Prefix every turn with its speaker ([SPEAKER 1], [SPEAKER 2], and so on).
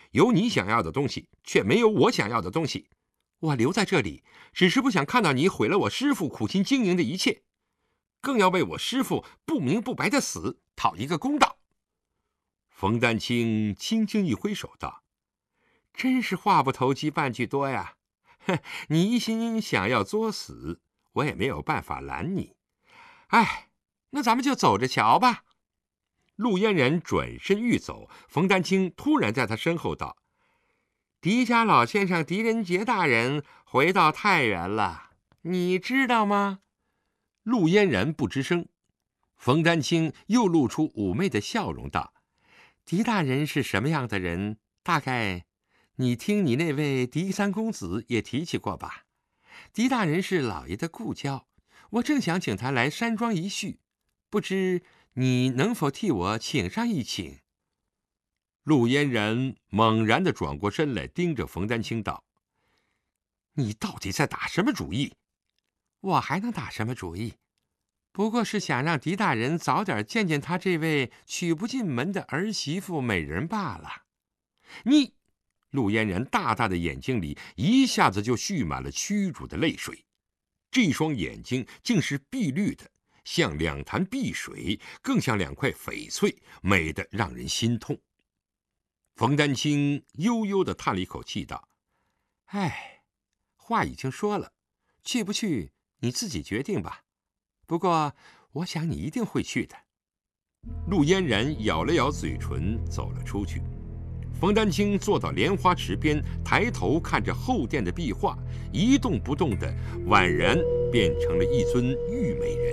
[SPEAKER 1] 有你想要的东西，却没有我想要的东西。我留在这里，只是不想看到你毁了我师父苦心经营的一切，更要为我师父不明不白的死讨一个公道。”冯丹青轻轻一挥手道：“真是话不投机半句多呀！你一心想要作死，我也没有办法拦你。哎，那咱们就走着瞧吧。”陆嫣然转身欲走，冯丹青突然在他身后道：“狄家老先生狄仁杰大人回到太原了，你知道吗？”陆嫣然不吱声。冯丹青又露出妩媚的笑容道：“狄大人是什么样的人？大概你听你那位狄三公子也提起过吧？狄大人是老爷的故交，我正想请他来山庄一叙，不知你能否替我请上一请？”陆嫣然猛然地转过身来，盯着冯丹青道：“你到底在打什么主意？”“我还能打什么主意？不过是想让狄大人早点见见他这位娶不进门的儿媳妇美人罢了。”“你……”陆嫣然大大的眼睛里一下子就蓄满了屈辱的泪水，这双眼睛竟是碧绿的，像两潭碧水，更像两块翡翠，美得让人心痛。冯丹青悠悠地叹了一口气道：“哎，话已经说了，去不去你自己决定吧。不过我想你一定会去的。”陆嫣然咬了咬嘴唇，走了出去。冯丹青坐到莲花池边，抬头看着后殿的壁画，一动不动的，宛然变成了一尊玉美人。